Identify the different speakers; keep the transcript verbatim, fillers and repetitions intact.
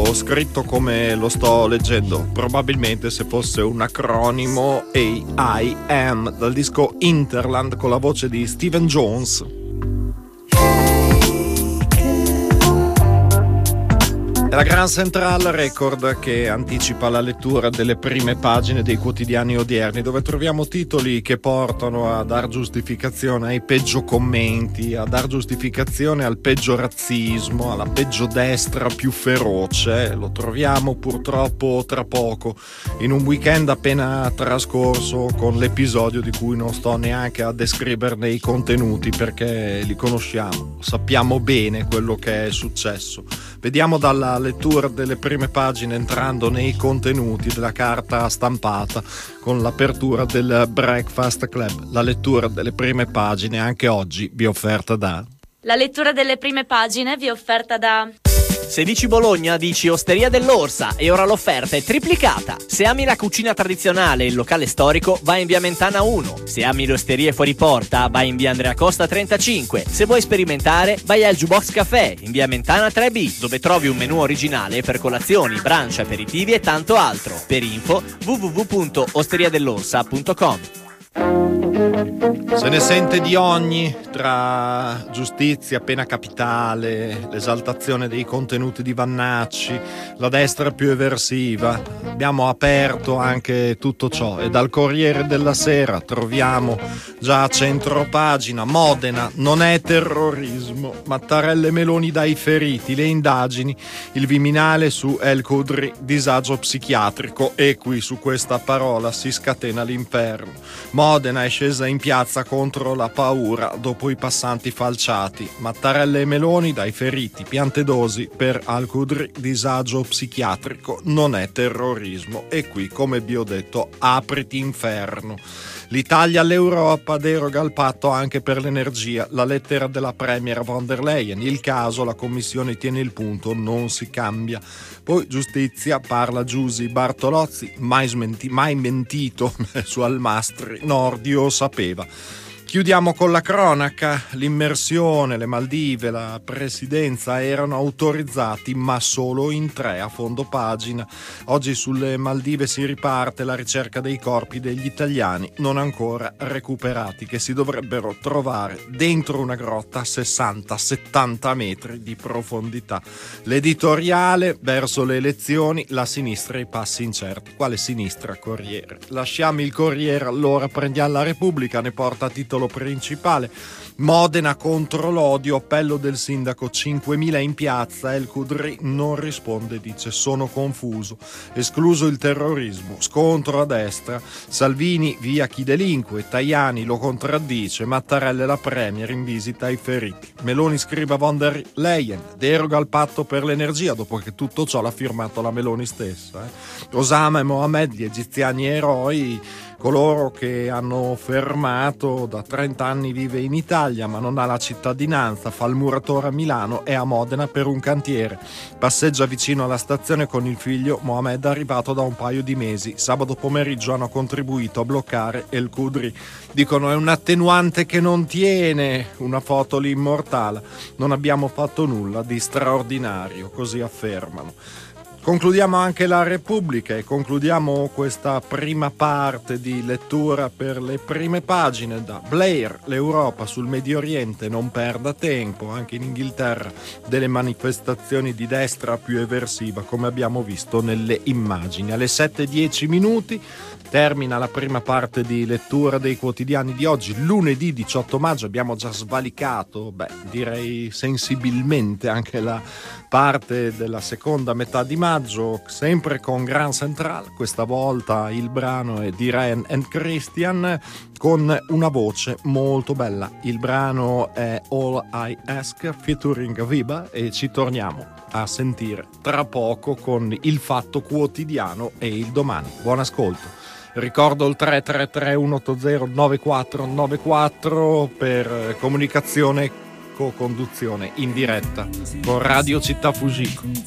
Speaker 1: titolo scritto come lo sto leggendo, probabilmente se fosse un acronimo A I am, dal disco Interland con la voce di Steven Jones. È la Grand Central Record che anticipa la lettura delle prime pagine dei quotidiani odierni, dove troviamo titoli che portano a dar giustificazione ai peggio commenti, a dar giustificazione al peggio razzismo, alla peggio destra più feroce. Lo troviamo purtroppo tra poco, in un weekend appena trascorso, con l'episodio di cui non sto neanche a descriverne i contenuti perché li conosciamo, sappiamo bene quello che è successo. Vediamo dalla lettura delle prime pagine, entrando nei contenuti della carta stampata, con l'apertura del Breakfast Club. La lettura delle prime pagine anche oggi vi è offerta da...
Speaker 2: La lettura delle prime pagine vi è offerta da...
Speaker 3: Se dici Bologna, dici Osteria dell'Orsa, e ora l'offerta è triplicata. Se ami la cucina tradizionale e il locale storico, vai in via Mentana uno. Se ami le osterie fuori porta, vai in via Andrea Costa trentacinque. Se vuoi sperimentare, vai al Jukebox Café in via Mentana tre B, dove trovi un menù originale per colazioni, brunch, aperitivi e tanto altro. Per info w w w punto osteria dell'orsa punto com.
Speaker 1: Se ne sente di ogni, tra giustizia, pena capitale, l'esaltazione dei contenuti di Vannacci, la destra più eversiva. Abbiamo aperto anche tutto ciò, e dal Corriere della Sera troviamo già a centropagina: Modena non è terrorismo, Mattarella e Meloni dai feriti, le indagini, il Viminale su El Khudri, disagio psichiatrico, e qui su questa parola si scatena l'inferno. Modena è scesa in piazza contro la paura dopo i passanti falciati. Mattarella e Meloni dai feriti, Piantedosi per Al Khudri, disagio psichiatrico, non è terrorismo, e qui, come vi ho detto, apriti inferno. L'Italia all'Europa deroga al patto anche per l'energia, la lettera della premier von der Leyen, il caso, la commissione tiene il punto, non si cambia. Poi giustizia, parla Giusy Bartolozzi, mai, smenti, mai mentito su Almastri, Nordio sapeva. Chiudiamo con la cronaca: l'immersione, le Maldive, la presidenza erano autorizzati, ma solo in tre, a fondo pagina. Oggi sulle Maldive si riparte la ricerca dei corpi degli italiani non ancora recuperati, che si dovrebbero trovare dentro una grotta a sessanta settanta metri di profondità. L'editoriale: verso le elezioni la sinistra e i passi incerti. Quale sinistra? Corriere. Lasciamo il Corriere, allora prendiamo la Repubblica, ne porta a titolo principale: Modena contro l'odio, appello del sindaco, cinquemila in piazza, El Khudri non risponde, dice sono confuso, escluso il terrorismo, scontro a destra, Salvini via chi delinque, Tajani lo contraddice, Mattarella e la premier in visita ai feriti. Meloni scrive a von der Leyen, deroga al patto per l'energia, dopo che tutto ciò l'ha firmato la Meloni stessa. Eh. Osama e Mohammed, gli egiziani eroi, coloro che hanno fermato, da trenta anni vive in Italia ma non ha la cittadinanza, fa il muratore a Milano e a Modena per un cantiere, passeggia vicino alla stazione con il figlio. Mohammed è arrivato da un paio di mesi, sabato pomeriggio hanno contribuito a bloccare El Khudri. Dicono è un attenuante che non tiene, una foto li immortala, non abbiamo fatto nulla di straordinario, così affermano. Concludiamo anche la Repubblica e concludiamo questa prima parte di lettura per le prime pagine da Blair, l'Europa sul Medio Oriente non perda tempo. Anche in Inghilterra delle manifestazioni di destra più eversiva, come abbiamo visto nelle immagini. Alle sette e dieci minuti termina la prima parte di lettura dei quotidiani di oggi, lunedì diciotto maggio. Abbiamo già svalicato, beh, direi sensibilmente, anche la parte della seconda metà di maggio, sempre con Grand Central. Questa volta il brano è di Ryan and Christian con una voce molto bella. Il brano è All I Ask featuring Viva e ci torniamo a sentire tra poco con il Fatto Quotidiano e il Domani. Buon ascolto. Ricordo il tre tre tre uno otto zero nove quattro nove quattro per comunicazione, co-conduzione in diretta con Radio Città Fugico.